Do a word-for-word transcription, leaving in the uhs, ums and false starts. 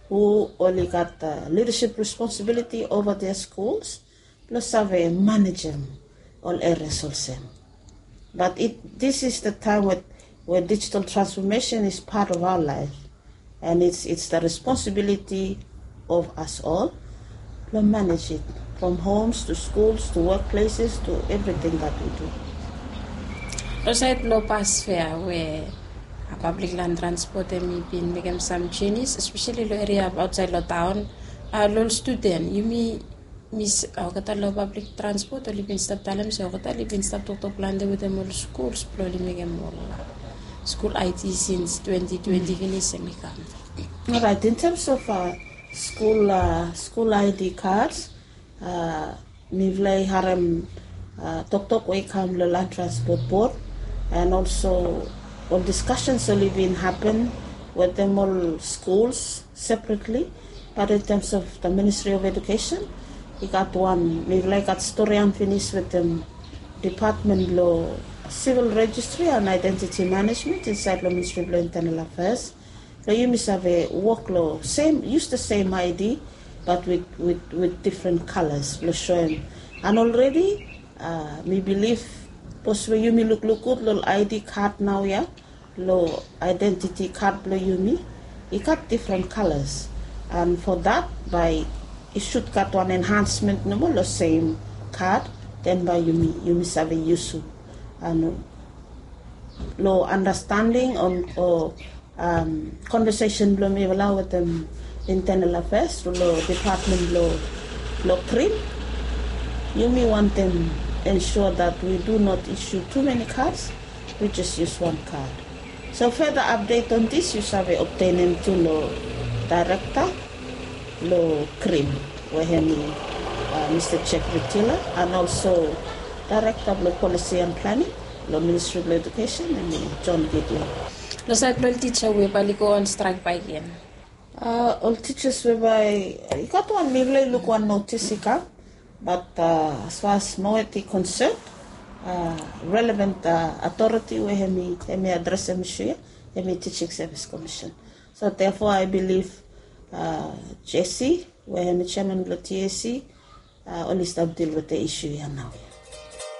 who only got uh, leadership responsibility over their schools, plus have a manage them all areas also. But it, this is the time where, where digital transformation is part of our life, and it's it's the responsibility of us all to manage it, from homes to schools to workplaces to everything that we do. Aside lo pass fair where a public land transport and been making some changes, especially the area outside the town. Uh, lo student, you mean Miss Augata lo public transport or living stop talam so Augata living stop to to plan with them all schools probably make them all school I T since twenty twenty finish and come. All right, in terms of uh, school uh, school I D cards, uh, Mivlay Harem uh, Tok Tok Wakam the Land Transport Board, and also all discussions only been happen with them all schools separately, but in terms of the Ministry of Education, we got one, we like got story unfinished with the Department Law, Civil Registry and Identity Management inside the Ministry of Law Internal Affairs. So you must have a work law, same, use the same I D, but with, with, with different colors, showing. And already, uh, we believe, possibly you may look, look good, little I D card now, yeah, lo identity card, lo you it got different colors. And for that, by it should got one enhancement number, the same card, then by you you must have a use and low understanding on or um, conversation below me allow with them internal affairs, lo department law law cream. You may want them ensure that we do not issue too many cards, we just use one card. So further update on this, you shall obtain them to law director, law cream, where he, uh, Mister Check Retailer, and also director of law policy and planning, law Ministry of Education, and John Gideon. No side all teacher we go on strike by again. Uh, all teachers we by you got one maybe look one notice but uh, as far as Moeti concerned, uh, relevant uh, authority where he may address him here, he may Teaching Service Commission. So therefore I believe uh, Jesse, where he chairman of the T A C, uh, only start deal with the issue here now.